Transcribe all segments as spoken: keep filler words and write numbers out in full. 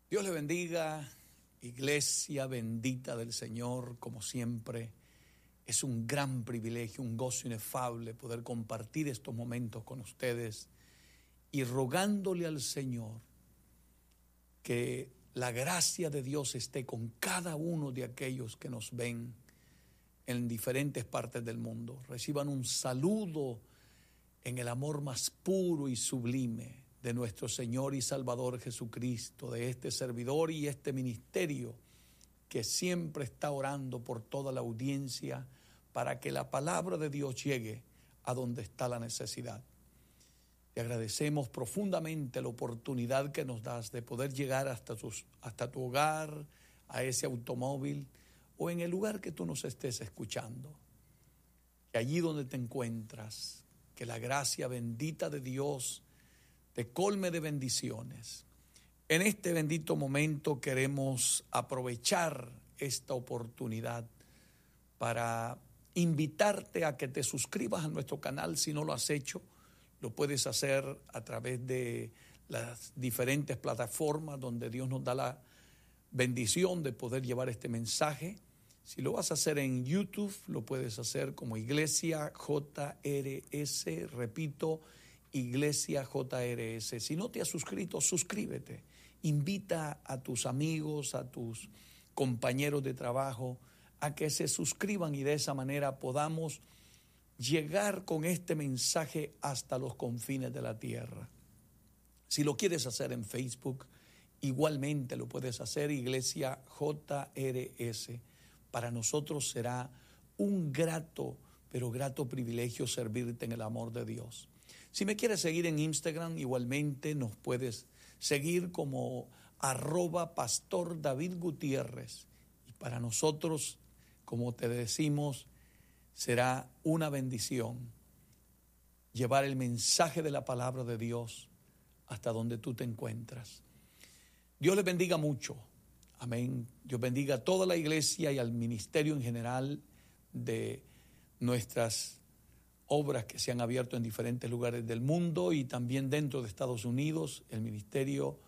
Dios le bendiga, iglesia bendita del Señor, como siempre. Es un gran privilegio, un gozo inefable poder compartir estos momentos con ustedes y rogándole al Señor que la gracia de Dios esté con cada uno de aquellos que nos ven en diferentes partes del mundo. Reciban un saludo en el amor más puro y sublime de nuestro Señor y Salvador Jesucristo, de este servidor y este ministerio que siempre está orando por toda la audiencia para que la palabra de Dios llegue a donde está la necesidad. Te agradecemos profundamente la oportunidad que nos das de poder llegar hasta, tus, hasta tu hogar, a ese automóvil o en el lugar que tú nos estés escuchando. Que allí donde te encuentras, que la gracia bendita de Dios te colme de bendiciones. En este bendito momento queremos aprovechar esta oportunidad para invitarte a que te suscribas a nuestro canal si no lo has hecho. Lo puedes hacer a través de las diferentes plataformas donde Dios nos da la bendición de poder llevar este mensaje. Si lo vas a hacer en YouTube, lo puedes hacer como Iglesia J R S, repito, Iglesia J R S. Si no te has suscrito, suscríbete. Invita a tus amigos, a tus compañeros de trabajo a que se suscriban y de esa manera podamos llegar con este mensaje hasta los confines de la tierra. Si lo quieres hacer en Facebook, igualmente lo puedes hacer, Iglesia J R S. Para nosotros será un grato, pero grato privilegio servirte en el amor de Dios. Si me quieres seguir en Instagram, igualmente nos puedes seguir como arroba pastor David Gutiérrez. Y para nosotros, como te decimos, será una bendición llevar el mensaje de la palabra de Dios hasta donde tú te encuentras. Dios les bendiga mucho. Amén. Dios bendiga a toda la iglesia y al ministerio en general de nuestras obras que se han abierto en diferentes lugares del mundo y también dentro de Estados Unidos, el ministerio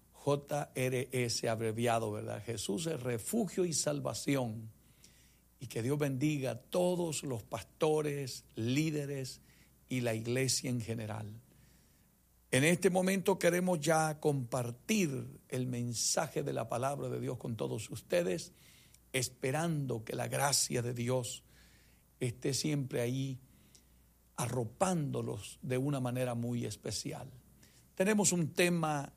J R S abreviado, ¿verdad? Jesús es refugio y salvación. Y que Dios bendiga a todos los pastores, líderes y la iglesia en general. En este momento queremos ya compartir el mensaje de la palabra de Dios con todos ustedes, esperando que la gracia de Dios esté siempre ahí, arropándolos de una manera muy especial. Tenemos un tema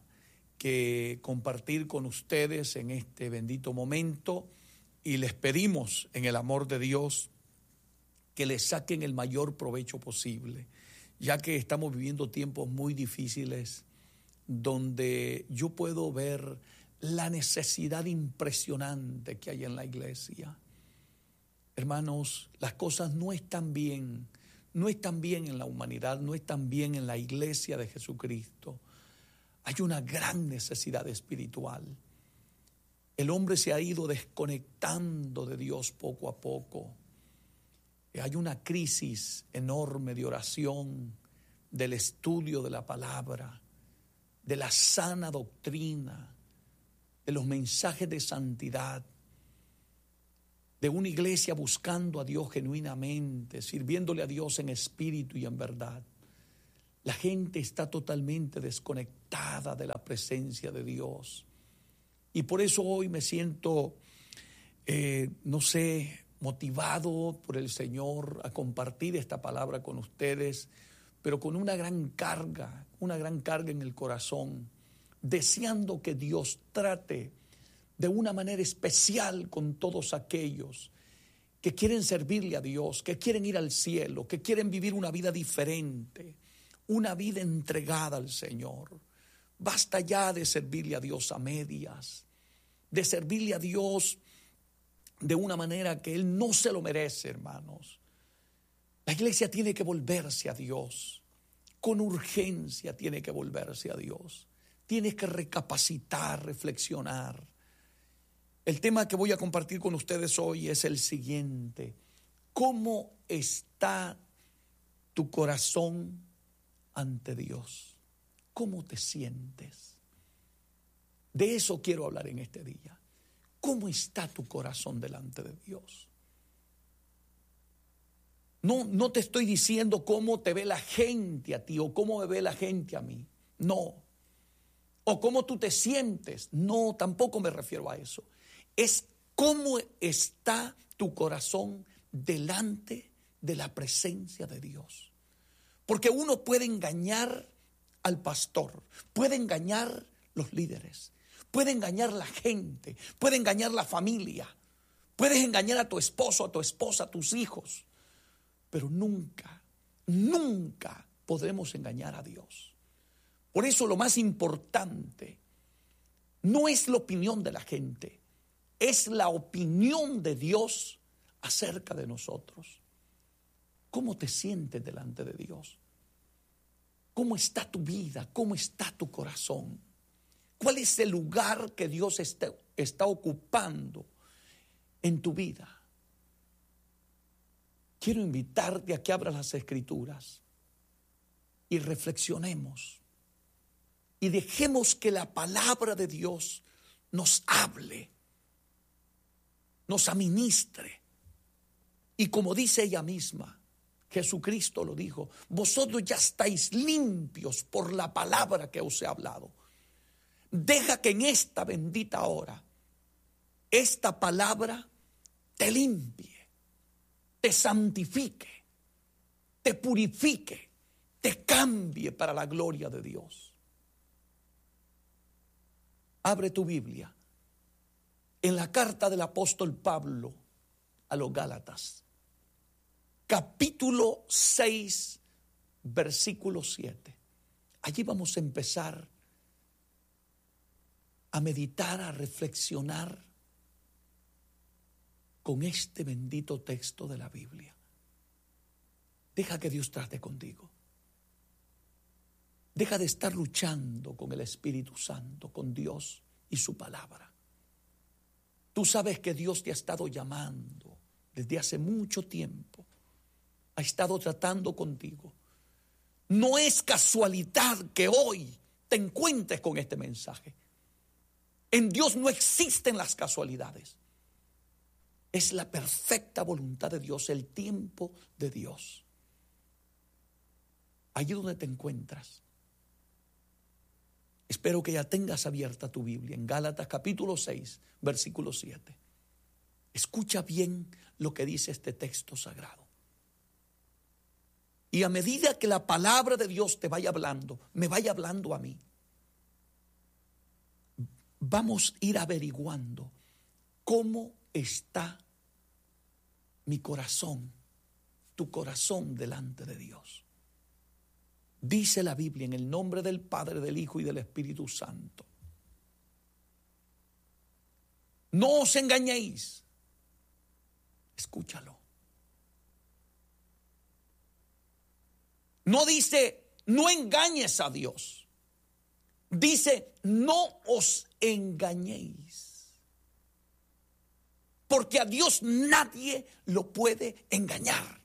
que compartir con ustedes en este bendito momento y les pedimos en el amor de Dios que le saquen el mayor provecho posible, ya que estamos viviendo tiempos muy difíciles donde yo puedo ver la necesidad impresionante que hay en la iglesia. Hermanos, las cosas no están bien, no están bien en la humanidad, no están bien en la iglesia de Jesucristo. Hay una gran necesidad espiritual. El hombre se ha ido desconectando de Dios poco a poco. Hay una crisis enorme de oración, del estudio de la palabra, de la sana doctrina, de los mensajes de santidad, de una iglesia buscando a Dios genuinamente, sirviéndole a Dios en espíritu y en verdad. La gente está totalmente desconectada de la presencia de Dios. Y por eso hoy me siento, eh, no sé, motivado por el Señor a compartir esta palabra con ustedes, pero con una gran carga, una gran carga en el corazón, deseando que Dios trate de una manera especial con todos aquellos que quieren servirle a Dios, que quieren ir al cielo, que quieren vivir una vida diferente, una vida entregada al Señor. Basta ya de servirle a Dios a medias, de servirle a Dios de una manera que Él no se lo merece, hermanos. La iglesia tiene que volverse a Dios, con urgencia tiene que volverse a Dios. Tiene que recapacitar, reflexionar. El tema que voy a compartir con ustedes hoy es el siguiente: ¿cómo está tu corazón ante Dios? ¿Cómo te sientes? De eso quiero hablar en este día. ¿Cómo está tu corazón delante de Dios? No, no te estoy diciendo cómo te ve la gente a ti o cómo me ve la gente a mí. No. O cómo tú te sientes. No, tampoco me refiero a eso. Es cómo está tu corazón delante de la presencia de Dios. Porque uno puede engañar al pastor, puede engañar los líderes, puede engañar la gente, puede engañar la familia, puedes engañar a tu esposo, a tu esposa, a tus hijos, pero nunca, nunca podremos engañar a Dios. Por eso lo más importante no es la opinión de la gente, es la opinión de Dios acerca de nosotros. ¿Cómo te sientes delante de Dios? ¿Cómo está tu vida? ¿Cómo está tu corazón? ¿Cuál es el lugar que Dios está, está ocupando en tu vida? Quiero invitarte a que abras las Escrituras y reflexionemos y dejemos que la palabra de Dios nos hable, nos administre. Y como dice ella misma, Jesucristo lo dijo, vosotros ya estáis limpios por la palabra que os he hablado. Deja que en esta bendita hora, esta palabra te limpie, te santifique, te purifique, te cambie para la gloria de Dios. Abre tu Biblia en la carta del apóstol Pablo a los Gálatas. Capítulo seis, versículo siete. Allí vamos a empezar a meditar, a reflexionar con este bendito texto de la Biblia. Deja que Dios trate contigo. Deja de estar luchando con el Espíritu Santo, con Dios y su palabra. Tú sabes que Dios te ha estado llamando desde hace mucho tiempo. Ha estado tratando contigo. No es casualidad que hoy te encuentres con este mensaje. En Dios no existen las casualidades. Es la perfecta voluntad de Dios, el tiempo de Dios. Allí donde te encuentras, espero que ya tengas abierta tu Biblia en Gálatas capítulo seis, versículo siete. Escucha bien lo que dice este texto sagrado. Y a medida que la palabra de Dios te vaya hablando, me vaya hablando a mí, vamos a ir averiguando cómo está mi corazón, tu corazón delante de Dios. Dice la Biblia en el nombre del Padre, del Hijo y del Espíritu Santo. No os engañéis. Escúchalo. No dice, no engañes a Dios. Dice, no os engañéis. Porque a Dios nadie lo puede engañar.